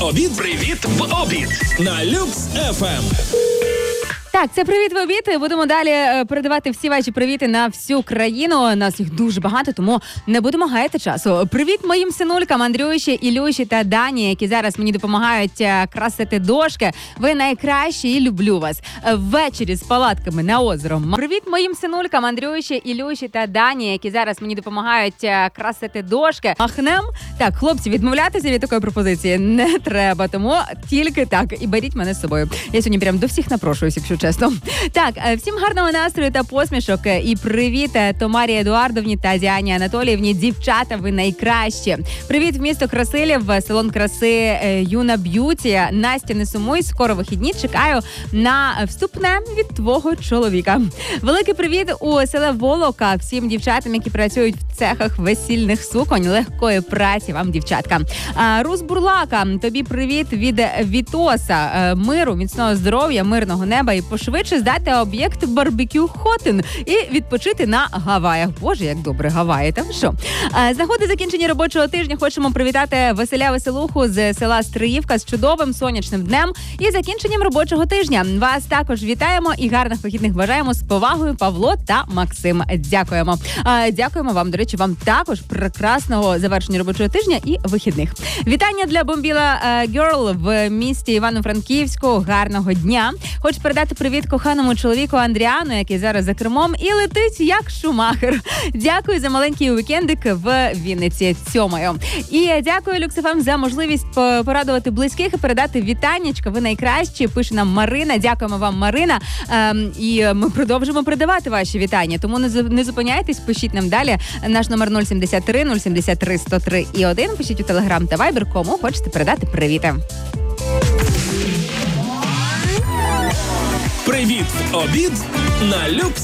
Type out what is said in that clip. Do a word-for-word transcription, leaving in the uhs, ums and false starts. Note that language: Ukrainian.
Обід. Привіт в обід на Люкс еф ем. Так, це «Привіт в обід». Будемо далі передавати всі ваші привіти на всю країну. Нас їх дуже багато, тому не будемо гаяти часу. Привіт моїм синулькам Андрюші, Ілюші та Дані, які зараз мені допомагають красити дошки. Ви найкращі і люблю вас. Ввечері з палатками на озеро. Привіт моїм синулькам Андрюші, Ілюші та Дані, які зараз мені допомагають красити дошки. Махнем. Так, хлопці, відмовлятися від такої пропозиції не треба, тому тільки так. І беріть мене з собою. Я сьогодні прям до всіх напрошуюсь, якщо чесно. Так, всім гарного настрою та посмішок. І привіт Томарі Едуардовні та Діані Анатоліївні. Дівчата, ви найкращі. Привіт в місто Красилів, салон краси Юна Б'юті. Настя, не сумуй, скоро вихідні. Чекаю на вступне від твого чоловіка. Великий привіт у селе Волока всім дівчатам, які працюють в цехах весільних суконь. Легкої праці вам, дівчатка. Рус Бурлака, тобі привіт від Вітоса. Миру, міцного здоров'я, мирного неба і пошвидше здати об'єкт барбекю Хотин і відпочити на Гаваях. Боже, як добре Гаваї, там що? З нагоди закінчення робочого тижня хочемо привітати Василя Веселуху з села Стриївка з чудовим сонячним днем і закінченням робочого тижня. Вас також вітаємо і гарних вихідних бажаємо. З повагою, Павло та Максим. Дякуємо. Дякуємо вам, до речі, вам також прекрасного завершення робочого тижня і вихідних. Вітання для Бомбіла Герл в місті Івано-Франківську. Гарного дня. Хочу передати привіт коханому чоловіку Андріану, який зараз за кермом і летить як Шумахер. Дякую за маленький вікендик в Вінниці. Цьомаю. І дякую, Люкс еф ем, за можливість порадувати близьких і передати вітаннячка. Ви найкращі. Пише нам Марина. Дякуємо вам, Марина. Ем, і ми продовжимо передавати ваші вітання. Тому не зупиняйтесь, пишіть нам далі. Наш номер нуль сімдесят три нуль сімдесят три сто три і один. Пишіть у Телеграм та Вайбер, кому хочете передати привіти. Привіт в обід на Люкс